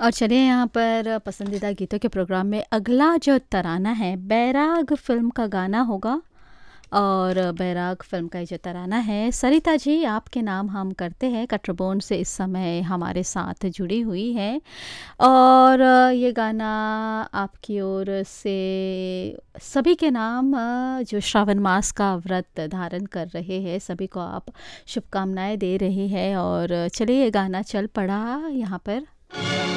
और चलिए यहाँ पर पसंदीदा गीतों के प्रोग्राम में अगला जो तराना है बैराग फ़िल्म का गाना होगा। और बैराग फ़िल्म का ये जो तराना है सरिता जी आपके नाम हम करते हैं कटरबोन से इस समय हमारे साथ जुड़ी हुई हैं। और ये गाना आपकी ओर से सभी के नाम जो श्रावण मास का व्रत धारण कर रहे हैं सभी को आप शुभकामनाएं दे रही है। और चलिए ये गाना चल पड़ा यहाँ पर।